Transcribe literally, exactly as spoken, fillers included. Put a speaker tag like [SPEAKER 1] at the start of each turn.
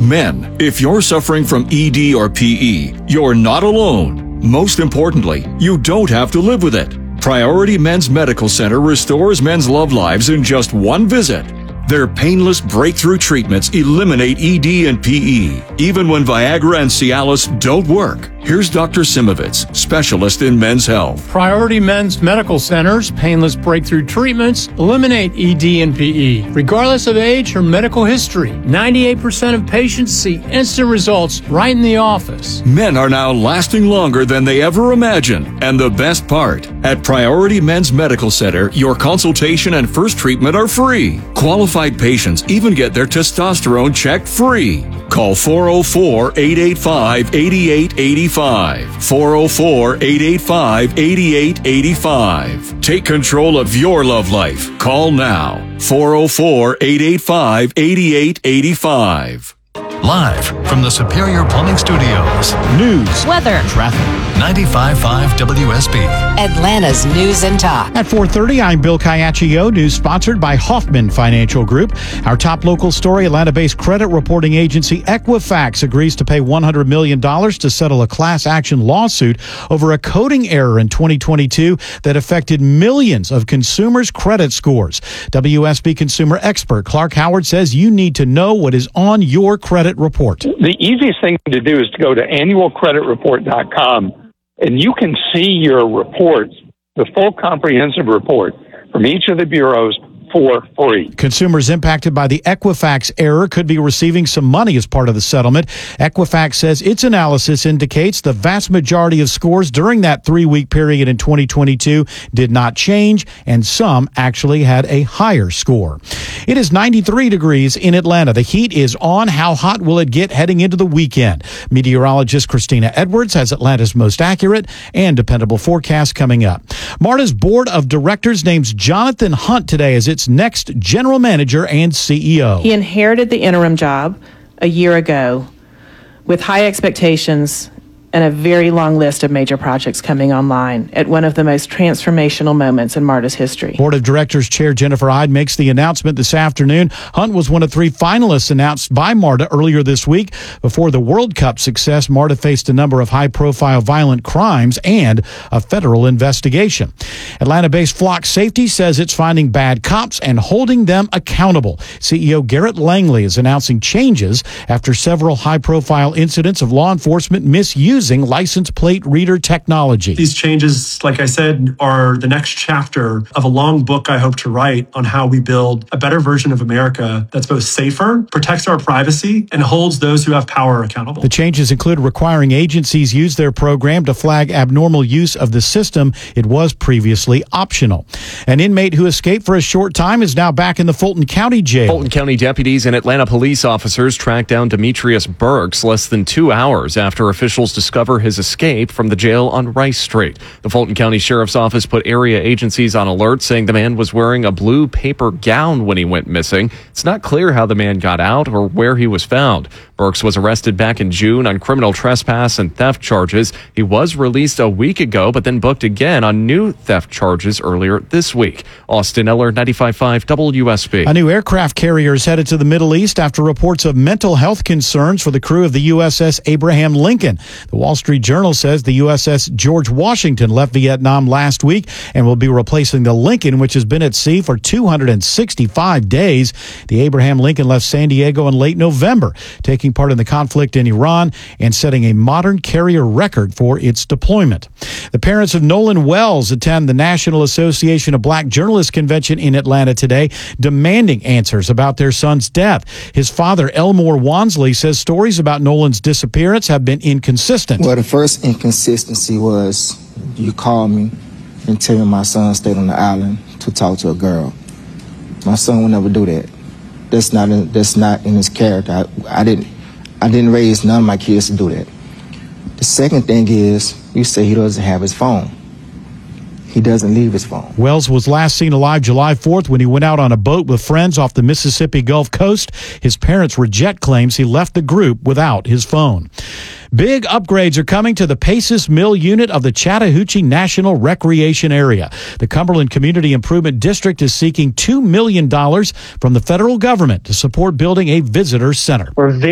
[SPEAKER 1] Men, if you're suffering from E D or P E, you're not alone. Most importantly, you don't have to live with it. Priority Men's Medical Center restores men's love lives in just one visit. Their painless breakthrough treatments eliminate E D and P E, even when Viagra and Cialis don't work. Here's Doctor Simovitz, specialist in men's health.
[SPEAKER 2] Priority Men's Medical Center's painless breakthrough treatments eliminate E D and P E, regardless of age or medical history. ninety-eight percent of patients see instant results right in the office.
[SPEAKER 1] Men are now lasting longer than they ever imagined. And the best part, at Priority Men's Medical Center, your consultation and first treatment are free. Qualified patients even get their testosterone checked free. Call four oh four, eight eight five, eight eight eight five. four oh four, eight eight five, eight eight eight five. Take control of your love life. Call now. four oh four, eight eight five, eight eight eight five.
[SPEAKER 3] Live from the Superior Plumbing Studios.
[SPEAKER 4] News,
[SPEAKER 3] weather, traffic. ninety-five point five W S B.
[SPEAKER 4] Atlanta's News and Talk.
[SPEAKER 5] At four thirty, I'm Bill Caiaccio. News sponsored by Hoffman Financial Group. Our top local story, Atlanta-based credit reporting agency Equifax agrees to pay one hundred million dollars to settle a class action lawsuit over a coding error in twenty twenty-two that affected millions of consumers' credit scores. W S B consumer expert Clark Howard says you need to know what is on your credit report.
[SPEAKER 6] The easiest thing to do is to go to annual credit report dot com, and you can see your reports, the full comprehensive report from each of the bureaus for free.
[SPEAKER 5] Consumers impacted by the Equifax error could be receiving some money as part of the settlement. Equifax says its analysis indicates the vast majority of scores during that three-week period in twenty twenty-two did not change, and some actually had a higher score. It is ninety-three degrees in Atlanta. The heat is on. How hot will it get heading into the weekend? Meteorologist Christina Edwards has Atlanta's most accurate and dependable forecast coming up. MARTA's board of directors names Jonathan Hunt today as its next general manager and C E O.
[SPEAKER 7] He inherited the interim job a year ago with high expectations and a very long list of major projects coming online at one of the most transformational moments in MARTA's history.
[SPEAKER 5] Board of Directors Chair Jennifer Ide makes the announcement this afternoon. Hunt was one of three finalists announced by MARTA earlier this week. Before the World Cup success, MARTA faced a number of high-profile violent crimes and a federal investigation. Atlanta-based Flock Safety says it's finding bad cops and holding them accountable. C E O Garrett Langley is announcing changes after several high-profile incidents of law enforcement misuse license plate reader technology.
[SPEAKER 8] These changes, like I said, are the next chapter of a long book I hope to write on how we build a better version of America that's both safer, protects our privacy, and holds those who have power accountable.
[SPEAKER 5] The changes include requiring agencies use their program to flag abnormal use of the system. It was previously optional. An inmate who escaped for a short time is now back in the Fulton County Jail.
[SPEAKER 9] Fulton County deputies and Atlanta police officers tracked down Demetrius Burks less than two hours after officials discovered his escape from the jail on Rice Street. The Fulton County Sheriff's Office put area agencies on alert, saying the man was wearing a blue paper gown when he went missing. It's not clear how the man got out or where he was found. Burks was arrested back in June on criminal trespass and theft charges. He was released a week ago, but then booked again on new theft charges earlier this week. Austin Eller, ninety-five point five W S B.
[SPEAKER 5] A new aircraft carrier is headed to the Middle East after reports of mental health concerns for the crew of the U S S Abraham Lincoln. The Wall Street Journal says the U S S George Washington left Vietnam last week and will be replacing the Lincoln, which has been at sea for two hundred sixty-five days. The Abraham Lincoln left San Diego in late November, taking part in the conflict in Iran and setting a modern carrier record for its deployment. The parents of Nolan Wells attend the National Association of Black Journalists Convention in Atlanta today, demanding answers about their son's death. His father, Elmore Wansley, says stories about Nolan's disappearance have been inconsistent.
[SPEAKER 10] Well, the first inconsistency was you called me and tell me my son stayed on the island to talk to a girl. My son would never do that. That's not in, that's not in his character. I, I didn't I didn't raise none of my kids to do that. The second thing is you say he doesn't have his phone. He doesn't leave his phone.
[SPEAKER 5] Wells was last seen alive July fourth when he went out on a boat with friends off the Mississippi Gulf Coast. His parents reject claims he left the group without his phone. Big upgrades are coming to the Paces Mill unit of the Chattahoochee National Recreation Area. The Cumberland Community Improvement District is seeking two million dollars from the federal government to support building a visitor center.
[SPEAKER 11] We're very